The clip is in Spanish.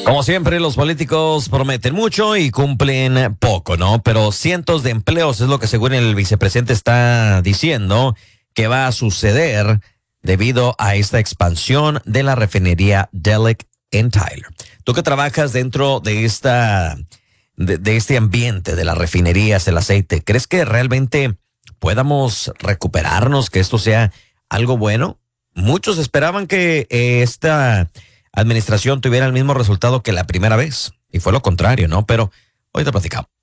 Como siempre, los políticos prometen mucho y cumplen poco, ¿no? Pero cientos de empleos es lo que según el vicepresidente está diciendo que va a suceder debido a esta expansión de la refinería Delek en Tyler. Tú que trabajas dentro de de este ambiente de las refinerías, el aceite, ¿crees que realmente podamos recuperarnos, que esto sea algo bueno? Muchos esperaban que esta administración tuviera el mismo resultado que la primera vez, y fue lo contrario, ¿no? Pero hoy te platicamos.